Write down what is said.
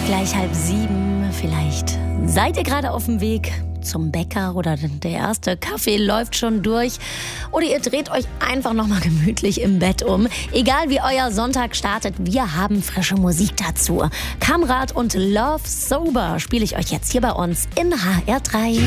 Gleich 6:30. Vielleicht seid ihr gerade auf dem Weg zum Bäcker oder der erste Kaffee läuft schon durch. Oder ihr dreht euch einfach nochmal gemütlich im Bett um. Egal wie euer Sonntag startet, wir haben frische Musik dazu. Kamrat und Love Sober spiele ich euch jetzt hier bei uns in HR3.